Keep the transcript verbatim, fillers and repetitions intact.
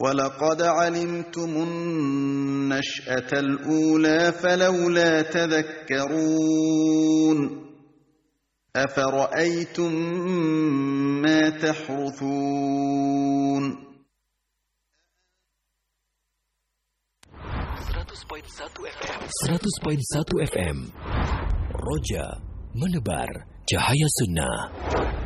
وَلَقَدْ عَلِمْتُمُ النَّشْأَةَ الْأُولَى فَلَوْلَا تَذَكَّرُونَ أَفَرَأَيْتُم مَّا تَحْرُثُونَ seratus koma satu F M Roja menebar cahaya sunnah.